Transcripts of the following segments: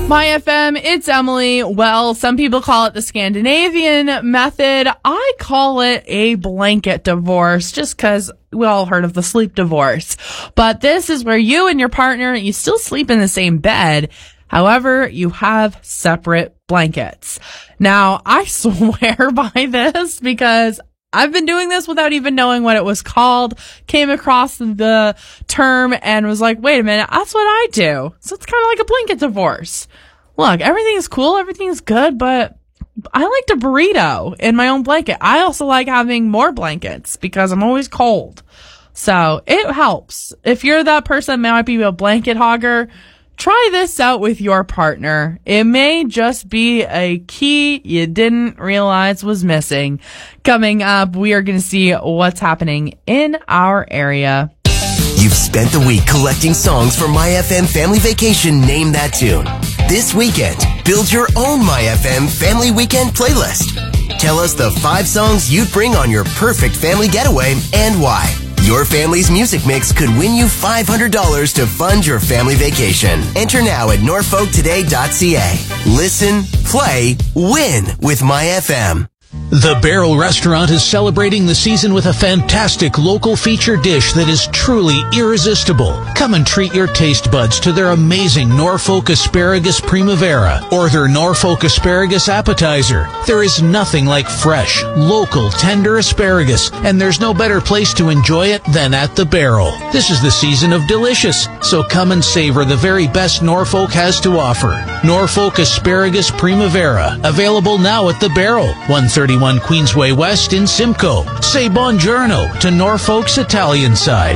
My FM, it's Emily. Well, some people call it the Scandinavian method. I call it a blanket divorce just because we all heard of the sleep divorce. But this is where you and your partner, you still sleep in the same bed. However, you have separate blankets. Now, I swear by this because I've been doing this without even knowing what it was called, came across the term and was like, wait a minute, that's what I do. So it's kind of like a blanket divorce. Look, everything's cool, everything's good, but I like to burrito in my own blanket. I also like having more blankets because I'm always cold. So it helps. If you're that person that might be a blanket hogger, try this out with your partner. It may just be a key you didn't realize was missing. Coming up, we are going to see what's happening in our area. You've spent the week collecting songs for My FM Family Vacation Name That Tune. This weekend, build your own My FM Family Weekend playlist. Tell us the 5 songs you'd bring on your perfect family getaway and why. Your family's music mix could win you $500 to fund your family vacation. Enter now at norfolktoday.ca. Listen, play, win with My FM. The Barrel Restaurant is celebrating the season with a fantastic local feature dish that is truly irresistible. Come and treat your taste buds to their amazing Norfolk Asparagus Primavera or their Norfolk Asparagus Appetizer. There is nothing like fresh, local, tender asparagus, and there's no better place to enjoy it than at the Barrel. This is the season of delicious, so come and savor the very best Norfolk has to offer. Norfolk Asparagus Primavera, available now at the Barrel, 131 Queensway West in Simcoe. Say buongiorno to Norfolk's Italian side.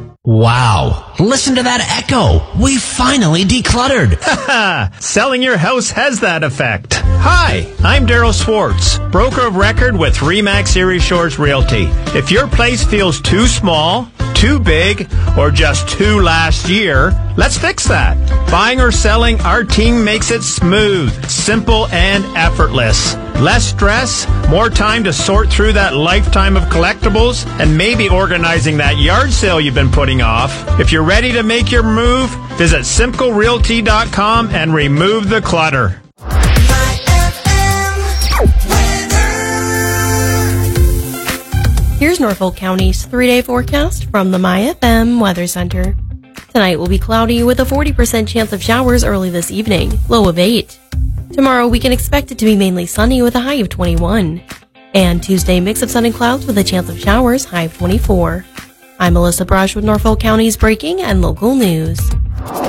Wow, listen to that echo. We finally decluttered. Selling your house has that effect. Hi, I'm Daryl Swartz, broker of record with RE/MAX Erie Shores Realty. If your place feels too small, too big, or just too last year, let's fix that. Buying or selling, our team makes it smooth, simple, and effortless. Less stress, more time to sort through that lifetime of collectibles, and maybe organizing that yard sale you've been putting off. If you're ready to make your move, visit SimcoeRealty.com and remove the clutter. Here's Norfolk County's 3-day forecast from the My FM Weather Center. Tonight will be cloudy with a 40% chance of showers early this evening, low of 8. Tomorrow we can expect it to be mainly sunny with a high of 21. And Tuesday, mix of sun and clouds with a chance of showers, high of 24. I'm Melissa Brush with Norfolk County's breaking and local news.